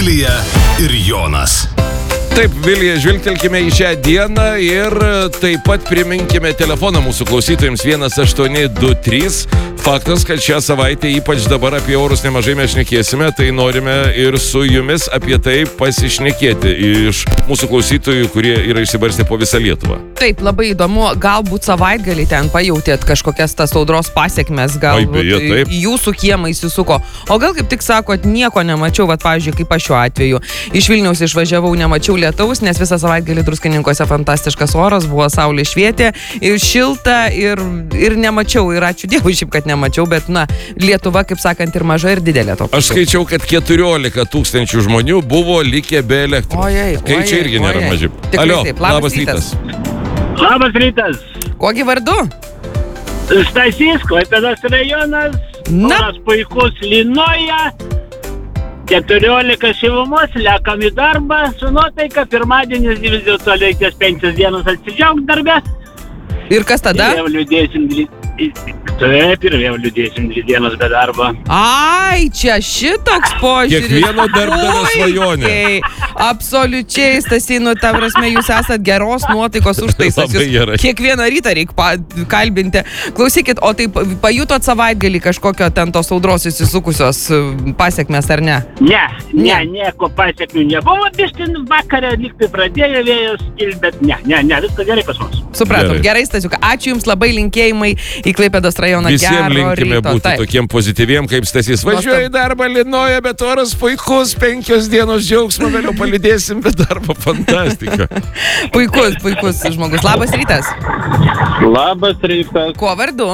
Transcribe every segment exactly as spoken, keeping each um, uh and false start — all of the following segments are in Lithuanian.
Vilija ir Jonas. Taip, Vilija, žvilgtelkime į šią dieną ir taip pat priminkime telefoną mūsų klausytojams vienas aštuoni du trys. Faktas, kad šią savaitę, ypač dabar apie orus nemažai mes šnekėsime, tai norime ir su jumis apie tai pasišnekėti iš mūsų klausytojų, kurie yra išsibarstę po visą Lietuvą. Taip, labai įdomu, galbūt savaitgalį ten pajautėt kažkokias tas audros pasiekmes, galbūt Ai, beje, taip. Jūsų kiemą įsisuko, o gal kaip tik sakot, nieko nemačiau, vat pavyzdžiui, kaip aš šiuo atveju. Iš Vilniaus išvažiavau, nemačiau lietaus, nes visą savaitgalį Druskininkuose fantastiškas oras, buvo saulė švietė, ir šilta, ir, ir nemačiau, ir ačiū Dievui šiaip, kad nemačiau, bet, na, Lietuva, kaip sakant, ir maža, ir didelė to. Aš skaičiau, kad keturiolika tūkstančių žmonių buvo likę be elektros. Ojei, Skaičiai ojei, irgi nėra ojei. maži. Tikrai Alio, taip. Labas labas rytas. rytas. Labas rytas. Kogi vardu? Stasys, Klaipėdos rajonas. Na. Oras puikus lynoja. keturiolika šilumos, lekam į darbą su nuotaika. Pirmadienis vis dėlto reikės penkias dienas atsidžiaugt darbę. Ir kas tada? Ir vėl liūdėsim dvi... Taip, ir vėl liūdėsim dvi dienas be darbo. Ai, čia šitoks požiūris. Kiekvieno darbdavio svajonė. Puikiai. Absoliučiai, Stasy, nu, ta prasme, jūs esat geros nuotaikos užtaisas. Labai gerai. Kiekvieną rytą reikia pa kalbinti. Klausykit, o taip pajutot savaitgalį kažkokio ten tos audros įsisukusios pasiekmes, ar ne? Ne, ne, Ne. nieko pasiekmių nebuvo. Bištin vakarą liktai pradėjo vėjas kilti, bet ne, ne, ne, viskas gerai pas mus. Supratom. Gerai. Gerai, Stasiuka. Ačiū Jums labai, linkėjimai į Klaipėdos rajoną. Visiems Gero linkime ryto. būti Taip. tokiem pozityviem, kaip Stasys. Važiuoja į darbą, lynoja, bet oras puikus, penkios dienos džiaugsmo, vėliau palydėsim, bet darbo fantastika. Puikus, puikus žmogus. Labas rytas. Labas rytas, Kuo vardu?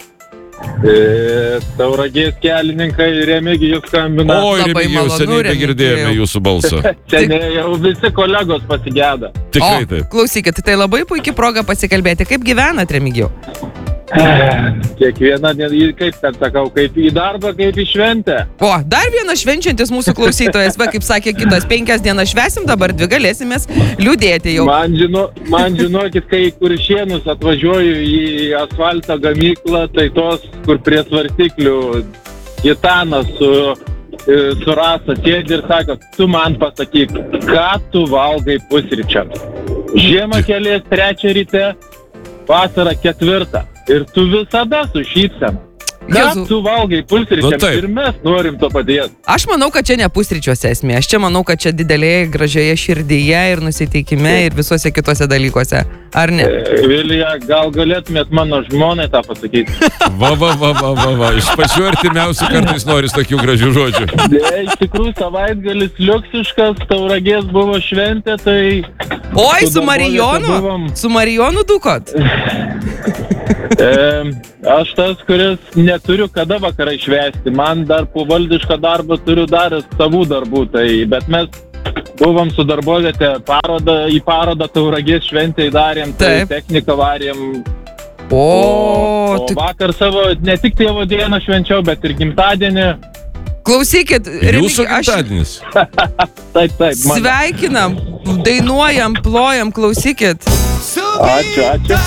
e, Tauragės kelininkai Remigijus skambina. Oi, Labai Remigijau, malonu, seniai negirdėjome Remigijau. jūsų balsą. Seniai jau visi kolegos pasigėda. Tikrai O, taip. klausykit, tai labai puikia proga pasikalbėti. Kaip gyvenat, Remigijau? Kiekvieną dieną, kaip ten sakau, kaip į darbą, kaip į šventę. O, dar vienas švenčiantis mūsų klausytojas, va, kaip sakė kitas, penkias dienas švesim, dabar dvi galėsimės liūdėti jau. Man, žino, man žinokit, kai Kuršėnus atvažiuoju į asfalto gamyklą, tai tos, kur prie svarstyklių gitanas su, e, su rasa sėdi ir sako, tu man pasakyk, ką tu valgai pusryčiams. Žiemą kelias trečią ryte, vasarą ketvirtą. Ir tu visada su šypsena. Ką Jėzau. tu valgai Nu, pusryčiams taip. ir mes norim to paties. Aš manau, kad čia ne pusryčiuose esmė. Aš čia manau, kad čia didelėje, gražioje širdyje ir nusiteikime ir visuose kitose dalykuose. Ar ne? E, Vilija, gal galėtumėt mano žmonai tą pasakyti? Va, va, va, va, va, va. Iš pačių artimiausių kartais noris tokių gražių žodžių. Ne, iš tikrųjų savaitgalis liuksiškas, Tauragės buvo šventė, tai... Oi, su su Marijonu? darboviete buvom. Su Marijonu dukot? E, aš tas, kuris neturiu kada vakarai švęsti. Man dar po valdišką darbą turiu dar savų darbų, tai, bet mes buvom su darboviete parodą, į parodą Tauragės šventėj darėm, tai Taip. techniką varėm. O, o tik vakar savo, ne tik tėvo dieną švenčiau, bet ir gimtadienį. klausykit, Jūsų Remigijau, aš gimtadienis. Taip, taip, man. sveikinam, dainuojam, plojam, klausykit. Ačiū, ačiū.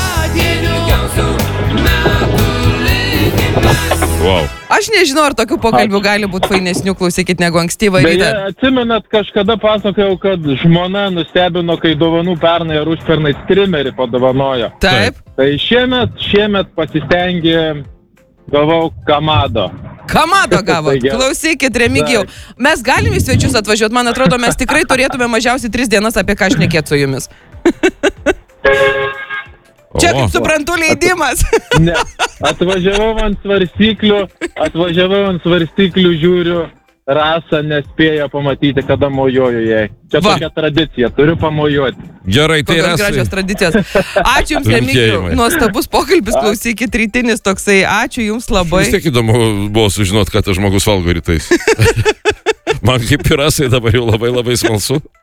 Wow. Aš nežinau, ar tokių pokalbių gali būti fainesnių, klausykit, negu ankstyvą Beje, rytą. atsimenat, kažkada pasakojau, kad žmona nustebino, kai dovanų pernai ar užpernai trimerį padovanojo. Taip. Tai šiemet, šiemet pasistengė, gavau Kamado. Kamado gavo. Tai gerai. Klausykit, Remigijau, mes galim į svečius atvažiuoti, man atrodo, mes tikrai turėtume mažiausiai tris dienas apie ką šnekėti su jumis. Čia, O. kaip suprantu, leidimas. Ne, atvažiavau ant svarstyklių, atvažiavau ant svarstyklių, žiūriu, Rasa nespėjo pamatyti, kada mojuoju jai. Čia Va. tokia tradicija, turiu pamojuoti. Gerai, tai Kokios gražios Rasai. tradicijos. Ačiū Jums, Remigijau. Linkėjimai. Nuostabus pokalbis, klausykit, rytinis toksai. Ačiū Jums labai. Vis tiek įdomu buvo sužinoti, ką tas žmogus valgo rytais. Man kaip ir Rasai dabar jau labai labai smalsu.